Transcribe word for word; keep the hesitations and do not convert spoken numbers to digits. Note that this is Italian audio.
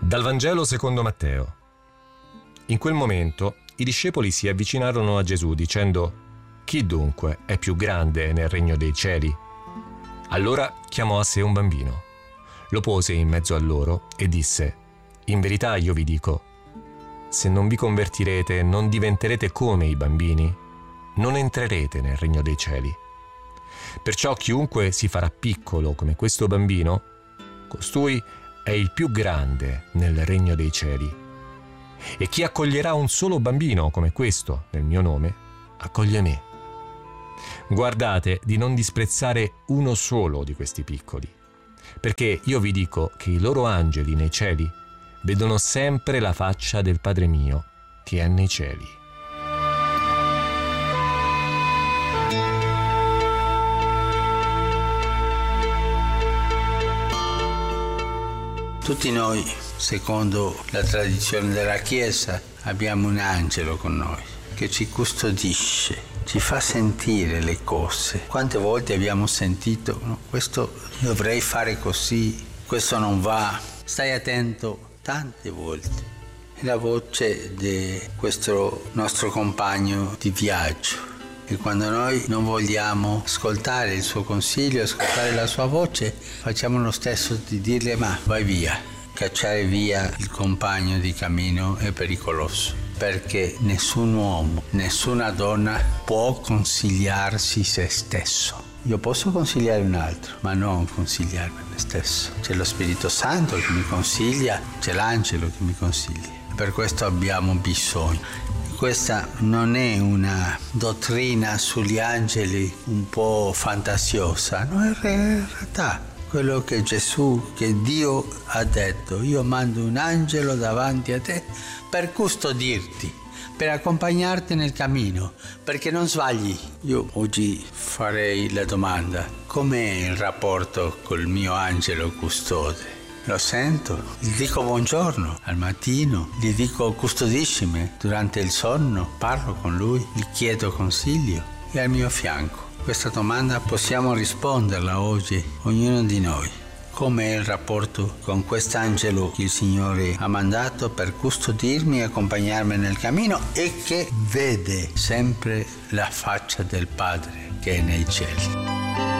Dal Vangelo secondo Matteo. In quel momento i discepoli si avvicinarono a Gesù dicendo: «Chi dunque è più grande nel regno dei cieli?» Allora chiamò a sé un bambino, lo pose in mezzo a loro e disse: «In verità io vi dico, se non vi convertirete e non diventerete come i bambini, non entrerete nel regno dei cieli. Perciò chiunque si farà piccolo come questo bambino, costui è il più grande nel regno dei cieli. E chi accoglierà un solo bambino come questo nel mio nome, accoglie me. Guardate di non disprezzare uno solo di questi piccoli, perché io vi dico che i loro angeli nei cieli vedono sempre la faccia del Padre mio che è nei cieli». Tutti noi, secondo la tradizione della Chiesa, abbiamo un angelo con noi che ci custodisce, ci fa sentire le cose. Quante volte abbiamo sentito: no, questo dovrei fare così, questo non va, stai attento. Tante volte è la voce di questo nostro compagno di viaggio, e quando noi non vogliamo ascoltare il suo consiglio, ascoltare la sua voce, facciamo lo stesso di dirle: ma vai via. Cacciare via il compagno di cammino è pericoloso, perché nessun uomo, nessuna donna può consigliarsi se stesso. Io posso consigliare un altro, ma non consigliarmi me stesso. C'è lo Spirito Santo che mi consiglia, c'è l'angelo che mi consiglia. Per questo abbiamo bisogno. Questa non è una dottrina sugli angeli un po' fantasiosa, no, è in realtà quello che Gesù, che Dio ha detto: io mando un angelo davanti a te per custodirti, per accompagnarti nel cammino, perché non sbagli. Io oggi farei la domanda: com'è il rapporto col mio angelo custode? Lo sento, gli dico buongiorno al mattino, gli dico custodiscimi durante il sonno, parlo con lui, gli chiedo consiglio, è al mio fianco. Questa domanda possiamo risponderla oggi, ognuno di noi. Com'è il rapporto con quest'angelo che il Signore ha mandato per custodirmi e accompagnarmi nel cammino, e che vede sempre la faccia del Padre che è nei cieli?